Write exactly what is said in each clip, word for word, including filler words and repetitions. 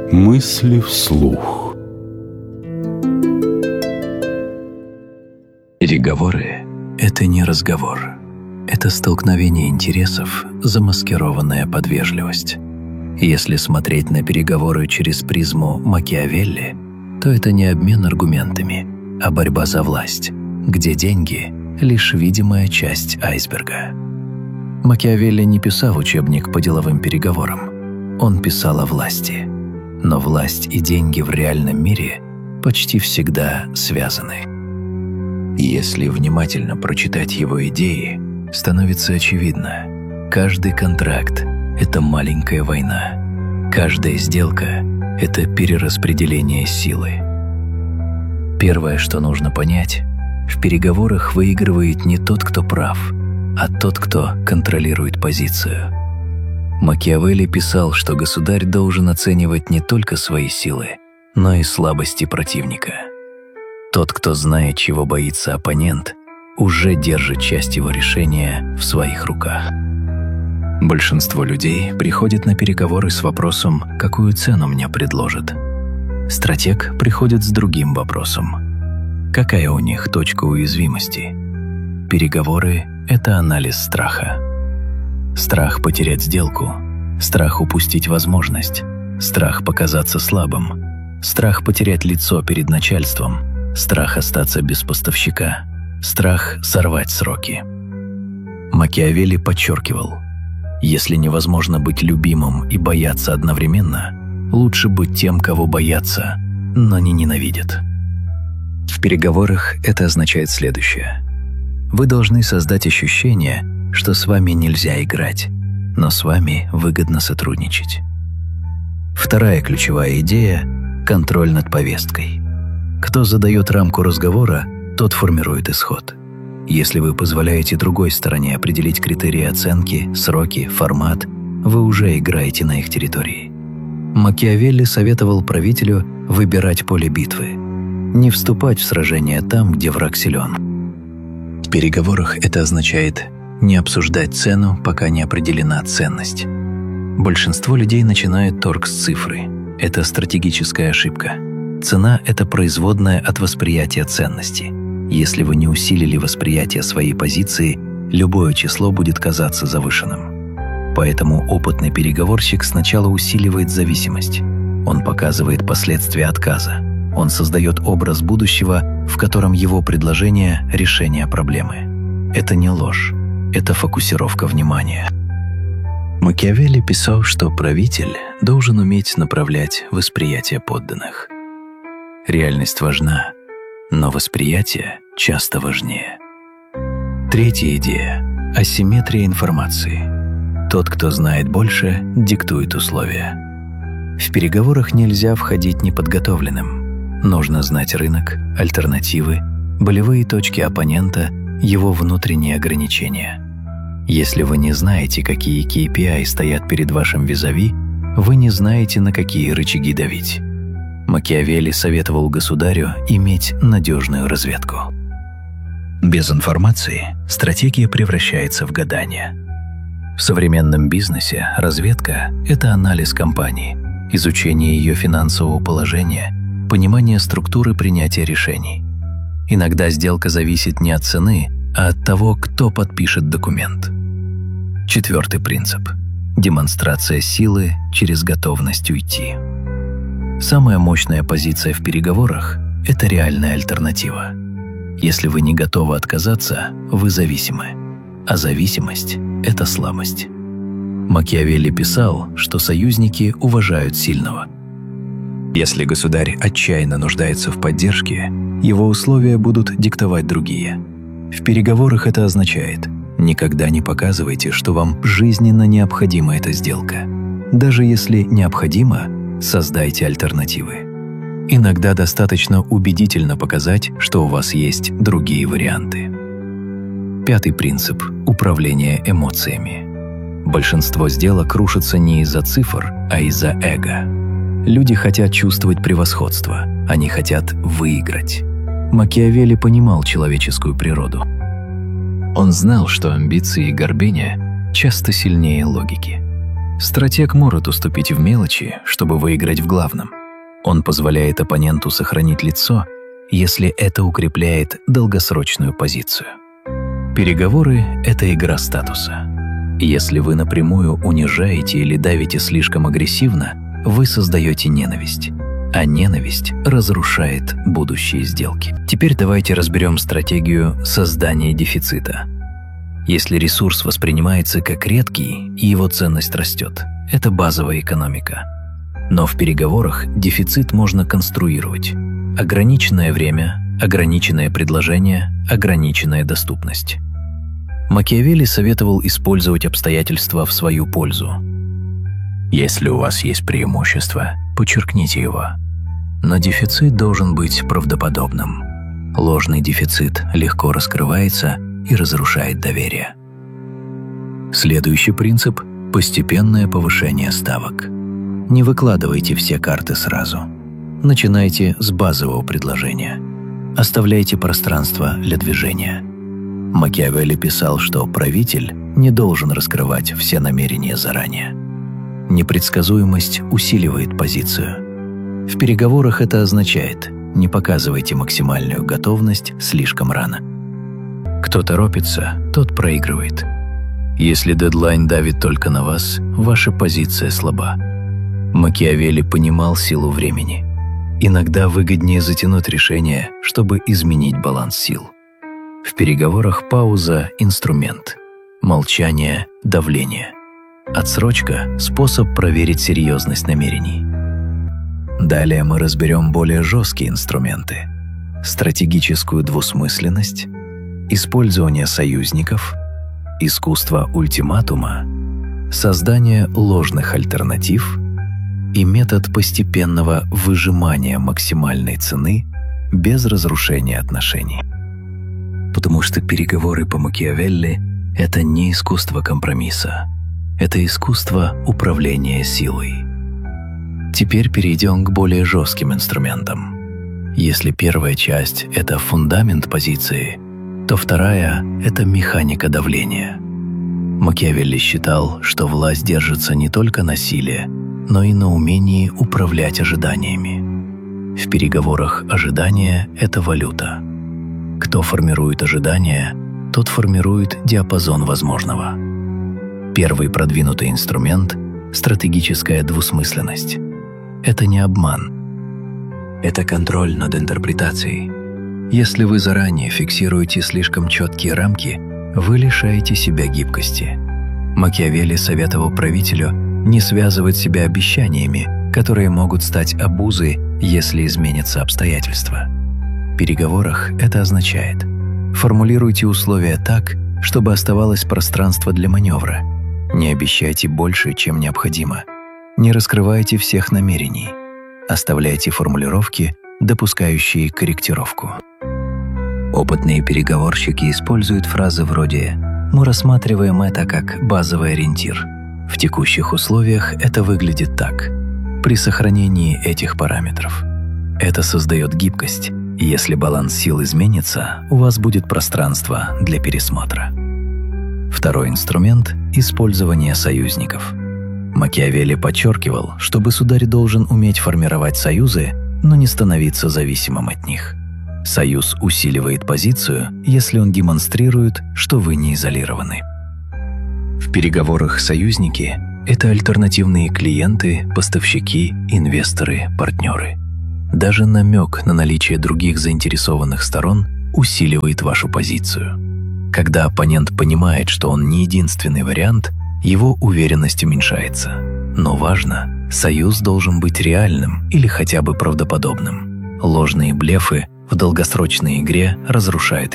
Мысли вслух. Переговоры — это не разговор. Это столкновение интересов, замаскированное под вежливость. Если смотреть на переговоры через призму Макиавелли, то это не обмен аргументами, а борьба за власть, где деньги — лишь видимая часть айсберга. Макиавелли не писал учебник по деловым переговорам. Он писал о власти. Но власть и деньги в реальном мире почти всегда связаны. Если внимательно прочитать его идеи, становится очевидно: каждый контракт — это маленькая война, каждая сделка — это перераспределение силы. Первое, что нужно понять, в переговорах выигрывает не тот, кто прав, а тот, кто контролирует позицию. Макиавелли писал, что государь должен оценивать не только свои силы, но и слабости противника. Тот, кто знает, чего боится оппонент, уже держит часть его решения в своих руках. Большинство людей приходит на переговоры с вопросом, какую цену мне предложат. Стратег приходит с другим вопросом: какая у них точка уязвимости? Переговоры — это анализ страха. Страх потерять сделку, страх упустить возможность, страх показаться слабым, страх потерять лицо перед начальством, страх остаться без поставщика, страх сорвать сроки. Макиавелли подчеркивал: если невозможно быть любимым и бояться одновременно, лучше быть тем, кого боятся, но не ненавидят. В переговорах это означает следующее: вы должны создать ощущение, что с вами нельзя играть, но с вами выгодно сотрудничать. Вторая ключевая идея – контроль над повесткой. Кто задает рамку разговора, тот формирует исход. Если вы позволяете другой стороне определить критерии оценки, сроки, формат, вы уже играете на их территории. Макиавелли советовал правителю выбирать поле битвы, не вступать в сражение там, где враг силен. В переговорах это означает не обсуждать цену, пока не определена ценность. Большинство людей начинают торг с цифры. Это стратегическая ошибка. Цена – это производная от восприятия ценности. Если вы не усилили восприятие своей позиции, любое число будет казаться завышенным. Поэтому опытный переговорщик сначала усиливает зависимость. Он показывает последствия отказа. Он создает образ будущего, в котором его предложение – решение проблемы. Это не ложь. Это фокусировка внимания. Макиавелли писал, что правитель должен уметь направлять восприятие подданных. Реальность важна, но восприятие часто важнее. Третья идея – асимметрия информации. Тот, кто знает больше, диктует условия. В переговорах нельзя входить неподготовленным. Нужно знать рынок, альтернативы, болевые точки оппонента, его внутренние ограничения. Если вы не знаете, какие кей пи ай стоят перед вашим визави, вы не знаете, на какие рычаги давить. Макиавелли советовал государю иметь надежную разведку. Без информации стратегия превращается в гадание. В современном бизнесе разведка – это анализ компании, изучение ее финансового положения, понимание структуры принятия решений. Иногда сделка зависит не от цены, а от того, кто подпишет документ. Четвертый принцип – демонстрация силы через готовность уйти. Самая мощная позиция в переговорах – это реальная альтернатива. Если вы не готовы отказаться, вы зависимы, а зависимость – это слабость. Макиавелли писал, что союзники уважают сильного. Если государь отчаянно нуждается в поддержке, его условия будут диктовать другие. В переговорах это означает: никогда не показывайте, что вам жизненно необходима эта сделка. Даже если необходимо, создайте альтернативы. Иногда достаточно убедительно показать, что у вас есть другие варианты. Пятый принцип – управление эмоциями. Большинство сделок рушатся не из-за цифр, а из-за эго. Люди хотят чувствовать превосходство, они хотят выиграть. Макиавелли понимал человеческую природу. Он знал, что амбиции и гордыня часто сильнее логики. Стратег может уступить в мелочи, чтобы выиграть в главном. Он позволяет оппоненту сохранить лицо, если это укрепляет долгосрочную позицию. Переговоры — это игра статуса. Если вы напрямую унижаете или давите слишком агрессивно, вы создаете ненависть, а ненависть разрушает будущие сделки. Теперь давайте разберем стратегию создания дефицита. Если ресурс воспринимается как редкий и его ценность растет, это базовая экономика. Но в переговорах дефицит можно конструировать. Ограниченное время, ограниченное предложение, ограниченная доступность. Макиавелли советовал использовать обстоятельства в свою пользу. Если у вас есть преимущество, подчеркните его. Но дефицит должен быть правдоподобным. Ложный дефицит легко раскрывается и разрушает доверие. Следующий принцип – постепенное повышение ставок. Не выкладывайте все карты сразу. Начинайте с базового предложения. Оставляйте пространство для движения. Макиавелли писал, что правитель не должен раскрывать все намерения заранее. Непредсказуемость усиливает позицию. В переговорах это означает: не показывайте максимальную готовность слишком рано. Кто торопится, тот проигрывает. Если дедлайн давит только на вас, ваша позиция слаба. Макиавелли понимал силу времени. Иногда выгоднее затянуть решение, чтобы изменить баланс сил. В переговорах пауза – инструмент, молчание – давление. Отсрочка – способ проверить серьезность намерений. Далее мы разберем более жесткие инструменты: стратегическую двусмысленность, использование союзников, искусство ультиматума, создание ложных альтернатив и метод постепенного выжимания максимальной цены без разрушения отношений. Потому что переговоры по Макиавелли – это не искусство компромисса, это искусство управления силой. Теперь перейдем к более жестким инструментам. Если первая часть – это фундамент позиции, то вторая – это механика давления. Макиавелли считал, что власть держится не только на силе, но и на умении управлять ожиданиями. В переговорах ожидание – это валюта. Кто формирует ожидания, тот формирует диапазон возможного. Первый продвинутый инструмент – стратегическая двусмысленность. Это не обман. Это контроль над интерпретацией. Если вы заранее фиксируете слишком четкие рамки, вы лишаете себя гибкости. Макиавелли советовал правителю не связывать себя обещаниями, которые могут стать обузой, если изменятся обстоятельства. В переговорах это означает: формулируйте условия так, чтобы оставалось пространство для маневра. Не обещайте больше, чем необходимо. Не раскрывайте всех намерений. Оставляйте формулировки, допускающие корректировку. Опытные переговорщики используют фразы вроде «Мы рассматриваем это как базовый ориентир. В текущих условиях это выглядит так. При сохранении этих параметров». Это создает гибкость. Если баланс сил изменится, у вас будет пространство для пересмотра. Второй инструмент – использование союзников. Макиавелли подчеркивал, что государь должен уметь формировать союзы, но не становиться зависимым от них. Союз усиливает позицию, если он демонстрирует, что вы не изолированы. В переговорах союзники – это альтернативные клиенты, поставщики, инвесторы, партнеры. Даже намек на наличие других заинтересованных сторон усиливает вашу позицию. Когда оппонент понимает, что он не единственный вариант, его уверенность уменьшается. Но важно, союз должен быть реальным или хотя бы правдоподобным. Ложные блефы в долгосрочной игре разрушают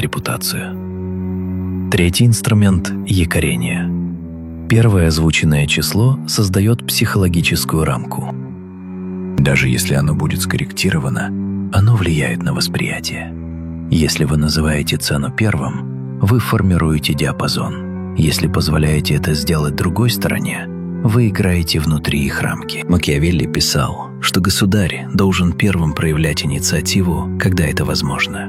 репутацию. Третий инструмент – якорение. Первое озвученное число создает психологическую рамку. Даже если оно будет скорректировано, оно влияет на восприятие. Если вы называете цену первым, вы формируете диапазон. Если позволяете это сделать другой стороне, вы играете внутри их рамки. Макиавелли писал, что государь должен первым проявлять инициативу, когда это возможно.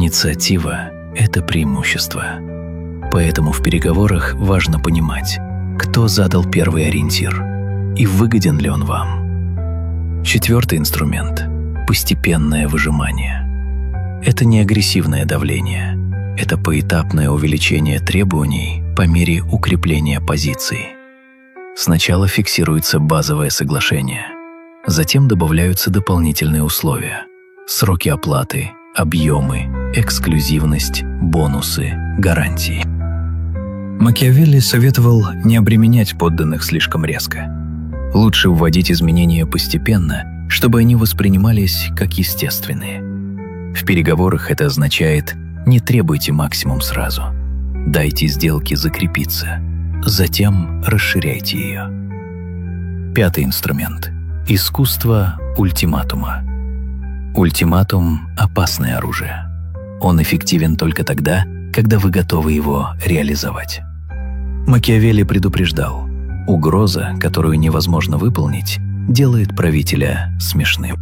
Инициатива – это преимущество. Поэтому в переговорах важно понимать, кто задал первый ориентир и выгоден ли он вам. Четвертый инструмент – постепенное выжимание. Это не агрессивное давление, это поэтапное увеличение требований по мере укрепления позиции. Сначала фиксируется базовое соглашение, затем добавляются дополнительные условия – сроки оплаты, объемы, эксклюзивность, бонусы, гарантии. Макиавелли советовал не обременять подданных слишком резко. Лучше вводить изменения постепенно, чтобы они воспринимались как естественные. В переговорах это означает: не требуйте максимум сразу. Дайте сделке закрепиться, затем расширяйте ее. Пятый инструмент – искусство ультиматума. Ультиматум – опасное оружие. Он эффективен только тогда, когда вы готовы его реализовать. Макиавелли предупреждал: угроза, которую невозможно выполнить, делает правителя смешным.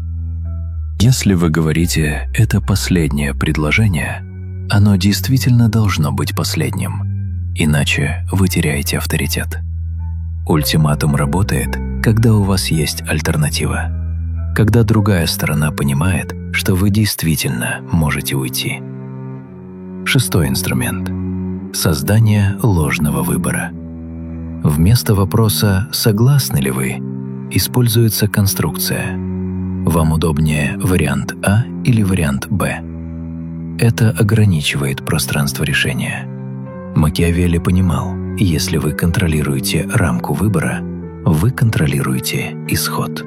Если вы говорите «это последнее предложение», оно действительно должно быть последним, иначе вы теряете авторитет. Ультиматум работает, когда у вас есть альтернатива, когда другая сторона понимает, что вы действительно можете уйти. Шестой инструмент – создание ложного выбора. Вместо вопроса «согласны ли вы?» используется конструкция. Вам удобнее вариант А или вариант Б? Это ограничивает пространство решения. Макиавелли понимал, если вы контролируете рамку выбора, вы контролируете исход.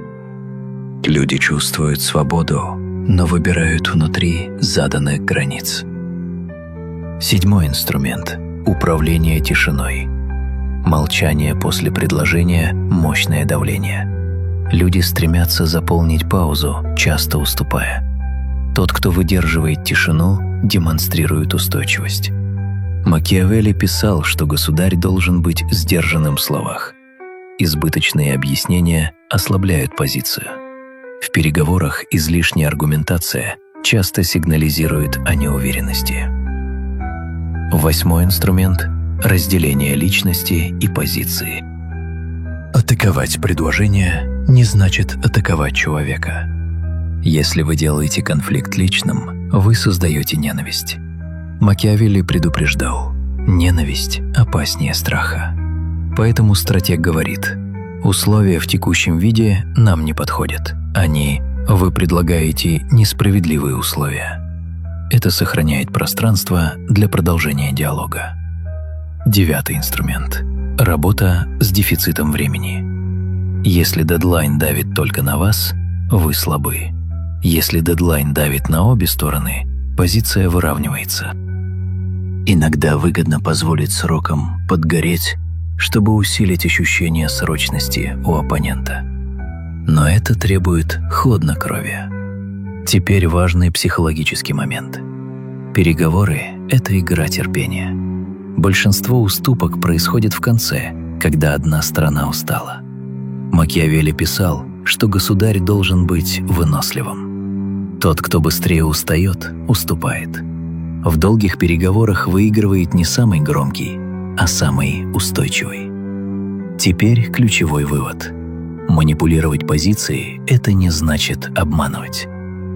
Люди чувствуют свободу, но выбирают внутри заданных границ. Седьмой инструмент – управление тишиной. Молчание после предложения – мощное давление. Люди стремятся заполнить паузу, часто уступая. Тот, кто выдерживает тишину, демонстрирует устойчивость. Макиавелли писал, что государь должен быть сдержанным в словах. Избыточные объяснения ослабляют позицию. В переговорах излишняя аргументация часто сигнализирует о неуверенности. Восьмой инструмент – разделение личности и позиции. Атаковать предложение не значит атаковать человека. Если вы делаете конфликт личным, вы создаете ненависть. Макиавелли предупреждал: ненависть опаснее страха. Поэтому стратег говорит: условия в текущем виде нам не подходят. Они вы предлагаете несправедливые условия. Это сохраняет пространство для продолжения диалога. Девятый инструмент – работа с дефицитом времени. Если дедлайн давит только на вас, вы слабы. Если дедлайн давит на обе стороны, позиция выравнивается. Иногда выгодно позволить срокам подгореть, чтобы усилить ощущение срочности у оппонента. Но это требует хладнокровия. Теперь важный психологический момент. Переговоры – это игра терпения. Большинство уступок происходит в конце, когда одна сторона устала. Макиавелли писал, что государь должен быть выносливым. Тот, кто быстрее устает, уступает. В долгих переговорах выигрывает не самый громкий, а самый устойчивый. Теперь ключевой вывод. Манипулировать позицией – это не значит обманывать.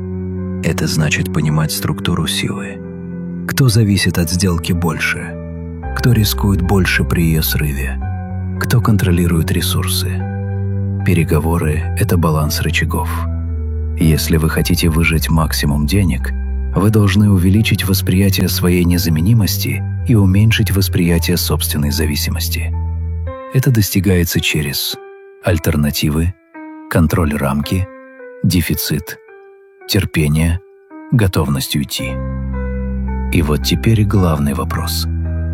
Это значит понимать структуру силы. Кто зависит от сделки больше? Кто рискует больше при ее срыве? Кто контролирует ресурсы? Переговоры – это баланс рычагов. Если вы хотите выжать максимум денег, вы должны увеличить восприятие своей незаменимости и уменьшить восприятие собственной зависимости. Это достигается через альтернативы, контроль рамки, дефицит, терпение, готовность уйти. И вот теперь главный вопрос.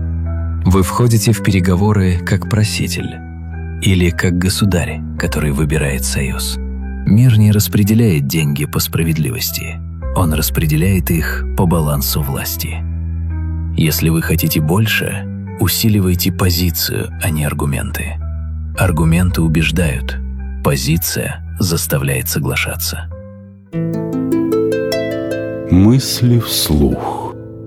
Вы входите в переговоры как проситель или как государь, который выбирает союз. Мир не распределяет деньги по справедливости. Он распределяет их по балансу власти. Если вы хотите больше, усиливайте позицию, а не аргументы. Аргументы убеждают, позиция заставляет соглашаться. Мысли вслух.